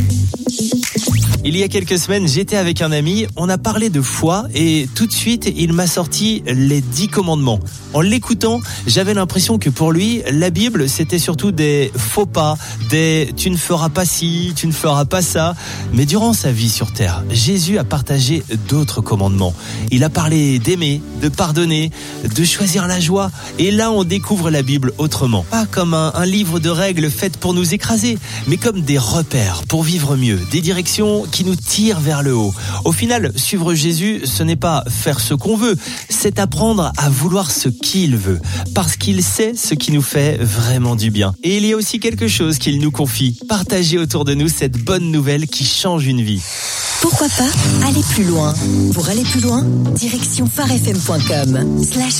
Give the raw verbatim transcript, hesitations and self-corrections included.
Il y a quelques semaines, j'étais avec un ami, on a parlé de foi et tout de suite, il m'a sorti les dix commandements. En l'écoutant, j'avais l'impression que pour lui, la Bible, c'était surtout des faux pas, des tu ne feras pas ci, tu ne feras pas ça. Mais durant sa vie sur terre, Jésus a partagé d'autres commandements. Il a parlé d'aimer, de pardonner, de choisir la joie. Et là, on découvre la Bible autrement. Pas comme un, un livre de règles faites pour nous écraser, mais comme des repères pour vivre mieux, des directions qui nous tirent vers le haut. Au final, suivre Jésus, ce n'est pas faire ce qu'on veut, c'est apprendre à vouloir ce qu'il veut, parce qu'il sait ce qui nous fait vraiment du bien. Et il y a aussi quelque chose qu'il nous confie, partager autour de nous cette bonne nouvelle qui change une vie. Pourquoi pas aller plus loin? Pour aller plus loin, direction phare f m point com slash